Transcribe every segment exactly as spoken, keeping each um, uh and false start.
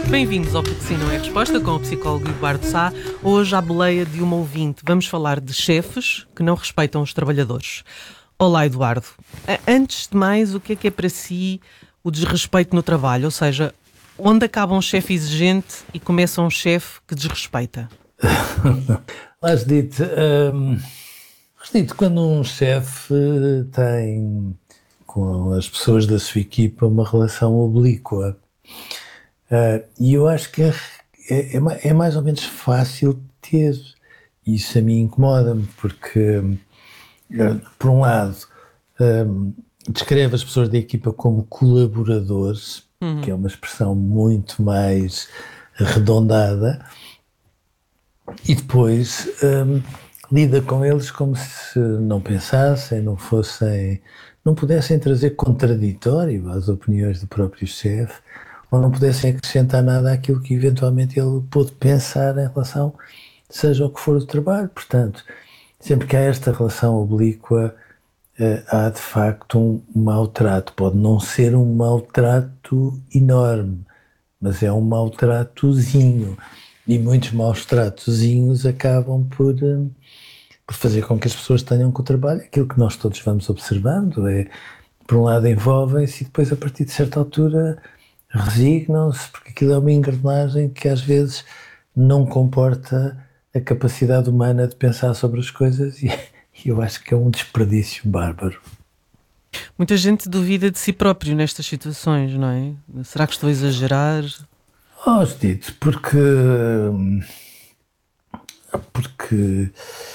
Bem-vindos ao Porque Sim Não É Resposta, com o psicólogo Eduardo Sá. Hoje, à boleia de uma ouvinte, vamos falar de chefes que não respeitam os trabalhadores. Olá, Eduardo. Antes de mais, o que é que é para si o desrespeito no trabalho? Ou seja, onde acaba um chefe exigente e começa um chefe que desrespeita? Lá dito, hum, dito, quando um chefe tem com as pessoas da sua equipa uma relação oblíqua, uh, e eu acho que é, é, é mais ou menos fácil ter. Isso a mim incomoda-me, porque, uh, por um lado, um, descreve as pessoas da equipa como colaboradores, uhum. que é uma expressão muito mais arredondada, e depois um, lida com eles como se não pensassem, não fossem, não pudessem trazer contraditório às opiniões do próprio chefe, ou não pudessem acrescentar nada àquilo que eventualmente ele pôde pensar em relação, seja o que for o trabalho. Portanto, sempre que há esta relação oblíqua, há de facto um maltrato. Pode não ser um maltrato enorme, mas é um maltratozinho. E muitos maus tratozinhos acabam por, por fazer com que as pessoas tenham com o trabalho aquilo que nós todos vamos observando. É, por um lado, envolvem-se e depois, a partir de certa altura, resignam-se, porque aquilo é uma engrenagem que às vezes não comporta a capacidade humana de pensar sobre as coisas, e eu acho que é um desperdício bárbaro. Muita gente duvida de si próprio nestas situações, não é? Será que estou a exagerar? Oh, Dito, porque, porque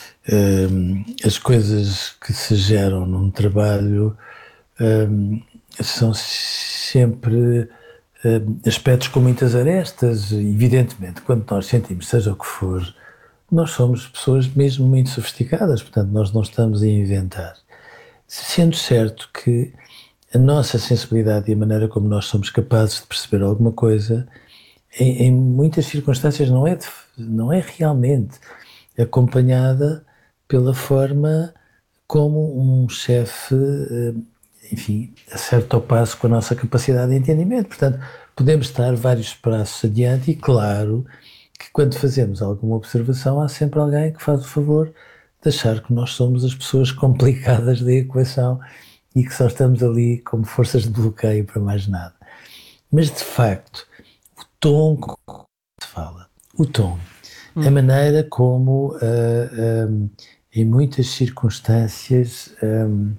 um, as coisas que se geram num trabalho um, são sempre um, aspectos com muitas arestas. Evidentemente, quando nós sentimos, seja o que for, nós somos pessoas mesmo muito sofisticadas, portanto nós não estamos a inventar. Sendo certo que a nossa sensibilidade e a maneira como nós somos capazes de perceber alguma coisa, Em, em muitas circunstâncias não é, de, não é realmente acompanhada pela forma como um chefe, enfim, acerta ao passo com a nossa capacidade de entendimento. Portanto, podemos estar vários passos adiante e, claro, que quando fazemos alguma observação há sempre alguém que faz o favor de achar que nós somos as pessoas complicadas da equação e que só estamos ali como forças de bloqueio para mais nada. Mas, de facto, o tom como se fala, o tom, hum. a maneira como uh, um, em muitas circunstâncias um,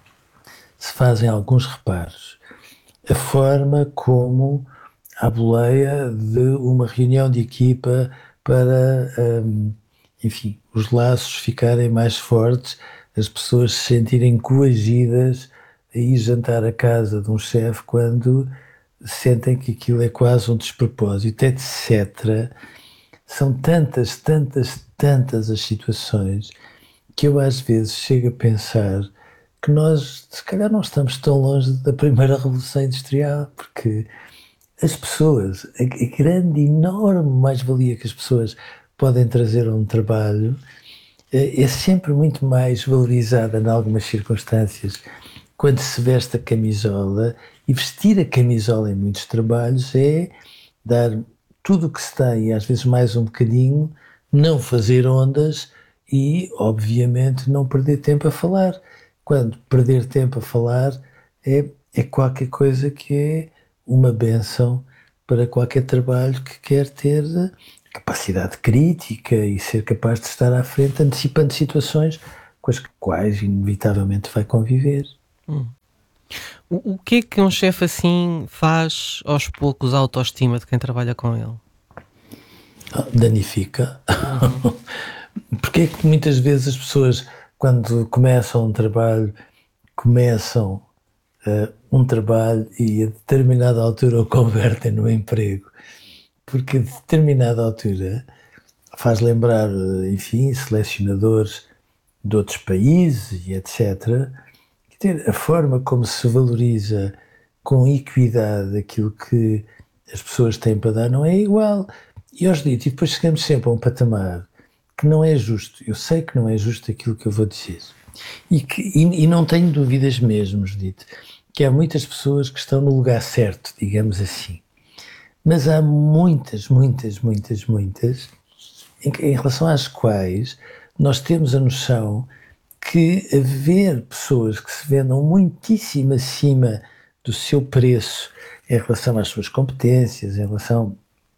se fazem alguns reparos, a forma como a boleia de uma reunião de equipa para, um, enfim, os laços ficarem mais fortes, as pessoas se sentirem coagidas a ir jantar à casa de um chefe quando sentem que aquilo é quase um despropósito, etcétera. São tantas, tantas, tantas as situações que eu às vezes chego a pensar que nós, se calhar, não estamos tão longe da primeira Revolução Industrial, porque as pessoas, a, a grande, enorme mais-valia que as pessoas podem trazer a um trabalho é, é sempre muito mais valorizada em algumas circunstâncias quando se veste a camisola. E vestir a camisola em muitos trabalhos é dar tudo o que se tem, e às vezes mais um bocadinho, não fazer ondas e, obviamente, não perder tempo a falar. Quando perder tempo a falar é, é qualquer coisa que é uma bênção para qualquer trabalho que quer ter capacidade crítica e ser capaz de estar à frente, antecipando situações com as quais inevitavelmente vai conviver. Hum. O, o que é que um chefe assim faz aos poucos a autoestima de quem trabalha com ele? Danifica. Uhum. Porque é que muitas vezes as pessoas, quando começam um trabalho, começam uh, um trabalho e a determinada altura o convertem no emprego? Porque a determinada altura faz lembrar, enfim, selecionadores de outros países e etcétera, a forma como se valoriza com equidade aquilo que as pessoas têm para dar não é igual. E aos ditos, e depois chegamos sempre a um patamar que não é justo. Eu sei que não é justo aquilo que eu vou dizer. E, que, e, e não tenho dúvidas mesmo, Judite, que há muitas pessoas que estão no lugar certo, digamos assim. Mas há muitas, muitas, muitas, muitas, em, em relação às quais nós temos a noção que haver pessoas que se vendam muitíssimo acima do seu preço em relação às suas competências, em relação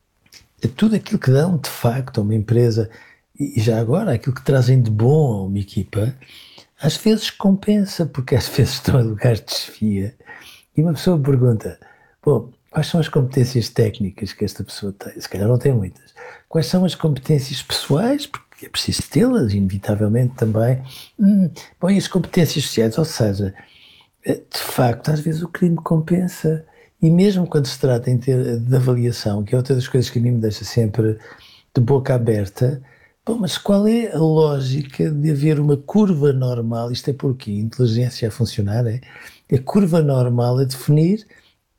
a tudo aquilo que dão de facto a uma empresa e já agora aquilo que trazem de bom a uma equipa, às vezes compensa, porque às vezes estão em lugares de desfia e uma pessoa pergunta, bom, quais são as competências técnicas que esta pessoa tem? Se calhar não tem muitas. Quais são as competências pessoais? Porque é preciso tê-las, inevitavelmente também. Hum, bom, e as competências sociais? Ou seja, de facto, às vezes o crime compensa. E mesmo quando se trata em ter, de avaliação, que é outra das coisas que a mim me deixa sempre de boca aberta, bom, mas qual é a lógica de haver uma curva normal? Isto é porque a inteligência a funcionar, é? A curva normal a definir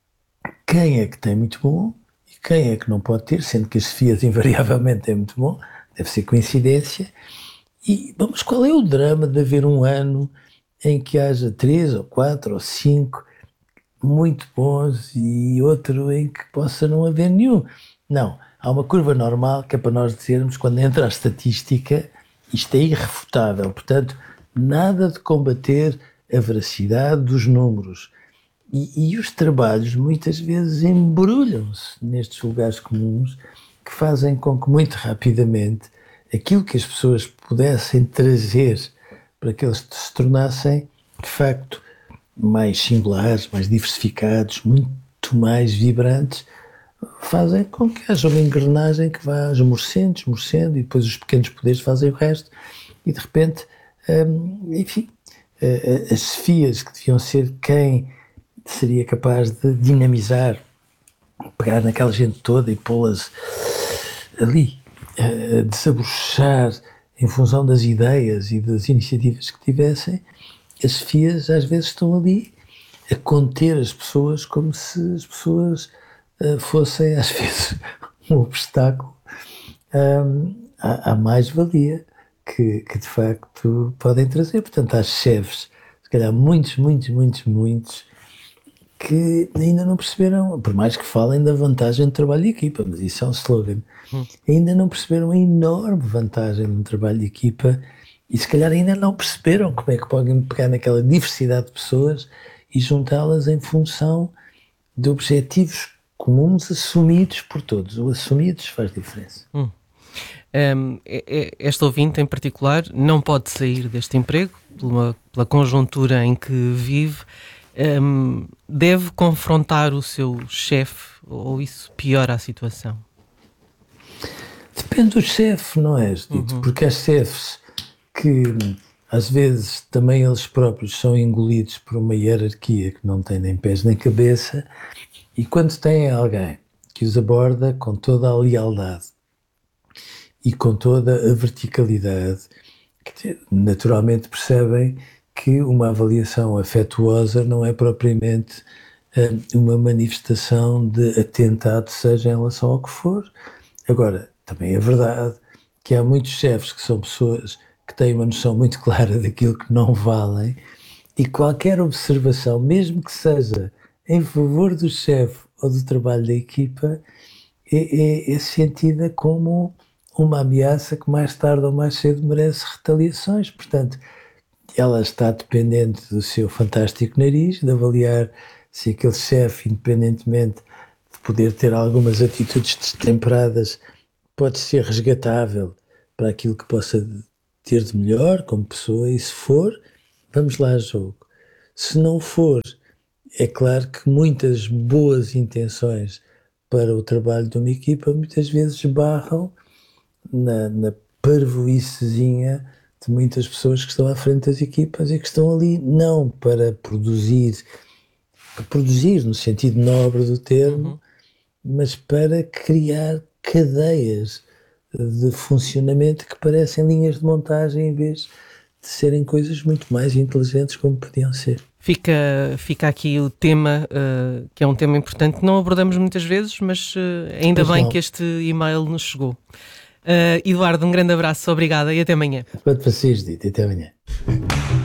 quem é que tem muito bom e quem é que não pode ter, sendo que as Fiat invariavelmente têm muito bom, deve ser coincidência. E, bom, mas qual é o drama de haver um ano em que haja três ou quatro ou cinco muito bons e outro em que possa não haver nenhum? Não, há uma curva normal que é para nós dizermos, quando entra a estatística, isto é irrefutável, portanto, nada de combater a veracidade dos números. E, e os trabalhos muitas vezes embrulham-se nestes lugares comuns que fazem com que muito rapidamente aquilo que as pessoas pudessem trazer para que eles se tornassem de facto mais singulares, mais diversificados, muito mais vibrantes, fazem com que haja uma engrenagem que vá esmorecendo, esmorecendo, e depois os pequenos poderes fazem o resto, e de repente, hum, enfim, as chefias que deviam ser quem seria capaz de dinamizar, pegar naquela gente toda e pô-las ali, a desabrochar em função das ideias e das iniciativas que tivessem, as chefias às vezes estão ali a conter as pessoas como se as pessoas uh, fossem às vezes um obstáculo um, à, à mais-valia que, que de facto podem trazer. Portanto, há chefes, se calhar muitos, muitos, muitos, muitos, que ainda não perceberam, por mais que falem da vantagem do trabalho de equipa, mas isso é um slogan, hum. ainda não perceberam a enorme vantagem do trabalho de equipa e se calhar ainda não perceberam como é que podem pegar naquela diversidade de pessoas e juntá-las em função de objetivos comuns assumidos por todos. O assumidos faz diferença. Hum. Um, esta ouvinte em particular não pode sair deste emprego pela, pela conjuntura em que vive. Um, deve confrontar o seu chefe ou isso piora a situação? Depende do chefe, não é, Judito? Uhum. Porque há chefes que às vezes também eles próprios são engolidos por uma hierarquia que não tem nem pés nem cabeça, e quando têm alguém que os aborda com toda a lealdade e com toda a verticalidade, que naturalmente percebem que uma avaliação afetuosa não é propriamente uh, uma manifestação de atentado, seja em relação ao que for. Agora, também é verdade que há muitos chefes que são pessoas que têm uma noção muito clara daquilo que não valem, e qualquer observação, mesmo que seja em favor do chefe ou do trabalho da equipa, é, é, é sentida como uma ameaça que mais tarde ou mais cedo merece retaliações. Portanto, ela está dependente do seu fantástico nariz, de avaliar se aquele chefe, independentemente de poder ter algumas atitudes destemperadas, pode ser resgatável para aquilo que possa ter de melhor como pessoa, e se for, vamos lá a jogo. Se não for, é claro que muitas boas intenções para o trabalho de uma equipa muitas vezes barram na, na parvoicezinha de muitas pessoas que estão à frente das equipas e que estão ali não para produzir, para produzir no sentido nobre do termo, uhum. mas para criar cadeias de funcionamento que parecem linhas de montagem em vez de serem coisas muito mais inteligentes como podiam ser. Fica, fica aqui o tema, uh, que é um tema importante, que não abordamos muitas vezes, mas uh, ainda pois bem não. que este e-mail nos chegou. Uh, Eduardo, um grande abraço, obrigada e até amanhã. Pode para si, Judito, até amanhã.